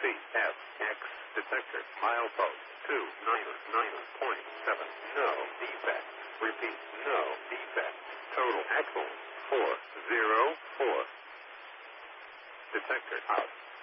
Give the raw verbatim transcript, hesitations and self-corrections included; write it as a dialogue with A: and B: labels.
A: F X detector milepost two nine nine point seven. No defect. Repeat, no defect. Total axle four zero four. Detector out.